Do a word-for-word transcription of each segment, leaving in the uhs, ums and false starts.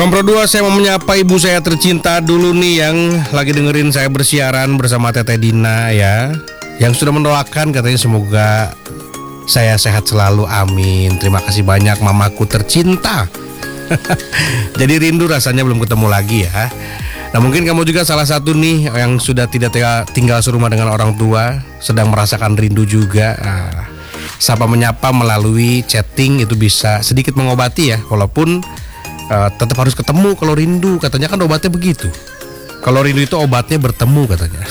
Teman Pro dua, saya mau menyapa ibu saya tercinta dulu nih yang lagi dengerin saya bersiaran bersama Teteh Dina ya, yang sudah mendoakan katanya semoga saya sehat selalu, amin. Terima kasih banyak mamaku tercinta. Jadi rindu rasanya belum ketemu lagi ya. Nah mungkin kamu juga salah satu nih yang sudah tidak tinggal serumah dengan orang tua, sedang merasakan rindu juga. Nah, sapa menyapa melalui chatting itu bisa sedikit mengobati ya, walaupun uh, tetap harus ketemu kalau rindu. Katanya kan obatnya begitu. Kalau rindu itu obatnya bertemu katanya.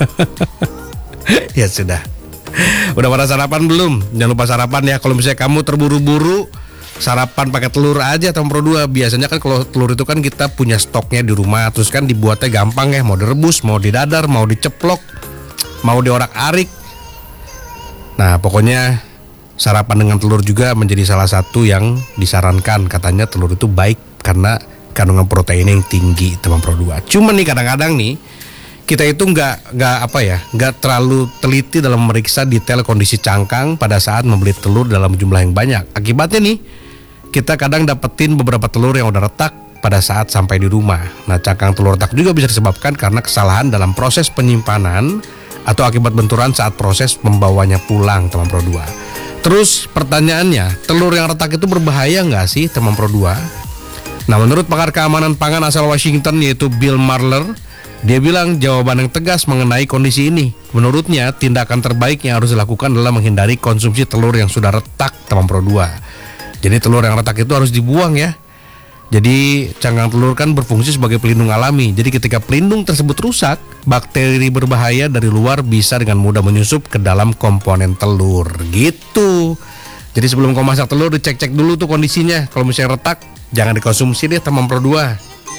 Ya sudah. Udah pada sarapan belum? Jangan lupa sarapan ya. Kalau misalnya kamu terburu-buru, sarapan pakai telur aja teman Pro dua. Biasanya kan kalau telur itu kan kita punya stoknya di rumah, terus kan dibuatnya gampang ya, mau direbus, mau didadar, mau diceplok, mau diorak-arik. Nah pokoknya sarapan dengan telur juga menjadi salah satu yang disarankan. Katanya telur itu baik karena kandungan protein yang tinggi teman Pro dua. Cuman nih kadang-kadang nih kita itu nggak nggak apa ya nggak terlalu teliti dalam memeriksa detail kondisi cangkang pada saat membeli telur dalam jumlah yang banyak. Akibatnya nih kita kadang dapetin beberapa telur yang udah retak pada saat sampai di rumah. Nah cangkang telur retak juga bisa disebabkan karena kesalahan dalam proses penyimpanan atau akibat benturan saat proses membawanya pulang teman Pro dua. Terus pertanyaannya, telur yang retak itu berbahaya nggak sih teman Pro dua? Nah menurut pakar keamanan pangan asal Washington yaitu Bill Marler, dia bilang jawaban yang tegas mengenai kondisi ini. Menurutnya tindakan terbaik yang harus dilakukan adalah menghindari konsumsi telur yang sudah retak teman Pro dua. Jadi telur yang retak itu harus dibuang ya. Jadi cangkang telur kan berfungsi sebagai pelindung alami. Jadi ketika pelindung tersebut rusak, bakteri berbahaya dari luar bisa dengan mudah menyusup ke dalam komponen telur gitu. Jadi sebelum kau masak telur dicek-cek dulu tuh kondisinya. Kalau misalnya retak jangan dikonsumsi deh teman Pro dua.